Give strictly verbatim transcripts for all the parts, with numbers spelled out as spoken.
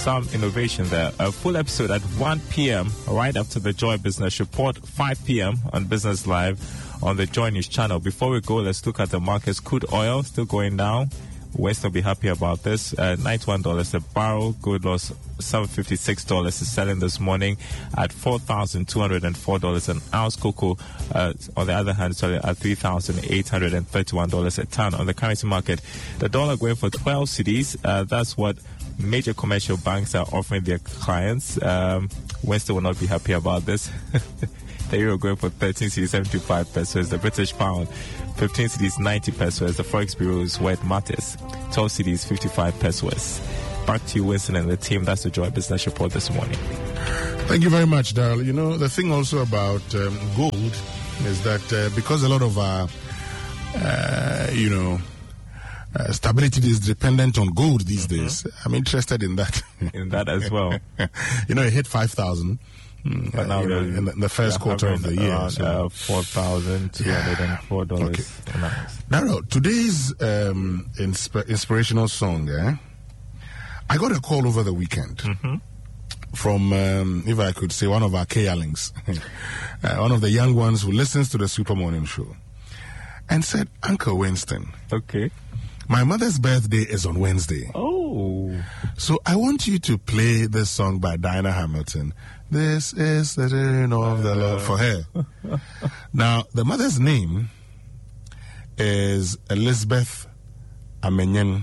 some innovation there. A full episode at one p.m. right after the Joy Business Report, five p.m. on Business Live on the Joy News channel. Before we go, let's look at the markets. Crude oil still going down. West will be happy about this. Uh, ninety-one dollars a barrel. Gold loss seven hundred fifty-six dollars is selling this morning at four thousand two hundred four dollars an ounce. Cocoa, uh, on the other hand, sorry, at three thousand eight hundred thirty-one dollars a ton. On the currency market, the dollar going for twelve cedis. Uh, that's what major commercial banks are offering their clients. Um, West will not be happy about this. The euro going for thirteen cedis, seventy-five pesos. The British pound, fifteen cedis, ninety pesos. The Forex Bureau is where it matters. twelve cedis, fifty-five pesos. Back to you, Winston, and the team. That's the Joy Business Report this morning. Thank you very much, Daryl. You know, the thing also about um, gold is that uh, because a lot of our, uh, you know, uh, stability is dependent on gold these mm-hmm. days, I'm interested in that. In that as well. You know, it hit five thousand. But uh, now you know, in the, in the first quarter of the year, around, so. uh, four thousand two hundred four dollars. Okay. Now, today's um, insp- inspirational song, eh? I got a call over the weekend mm-hmm. from, um, if I could say, one of our K-Yarlings, uh, one of the young ones who listens to the Super Morning Show, and said, Uncle Winston, okay, my mother's birthday is on Wednesday. Oh. So I want you to play this song by Diana Hamilton. This is the turn of the Lord for her. Now, the mother's name is Elizabeth Amenyen.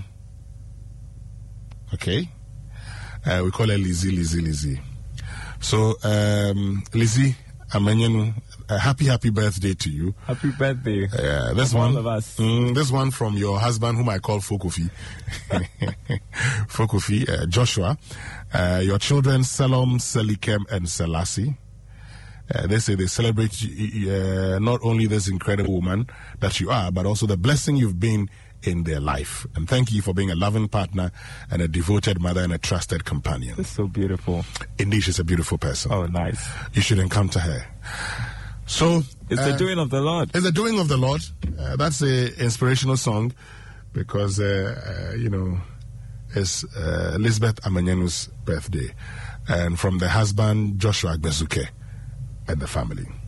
Okay? Uh, we call her Lizzie, Lizzie, Lizzie. So, um, Lizzie Amenyen, a happy, happy birthday to you. Happy birthday. Uh, this from one, all of us. Mm, this one from your husband, whom I call Fokofi. Fokofi, uh, Joshua. Uh, your children, Salom, Selikem, and Selassie. Uh, they say they celebrate uh, not only this incredible woman that you are, but also the blessing you've been in their life. And thank you for being a loving partner and a devoted mother and a trusted companion. It's so beautiful. Indeed, she's a beautiful person. Oh, nice. You should encounter her. So it's uh, the doing of the Lord. It's the doing of the Lord. Uh, that's an inspirational song because, uh, uh, you know, it's uh, Elizabeth Amenyenu's birthday. And from the husband, Joshua Agbezuke, and the family.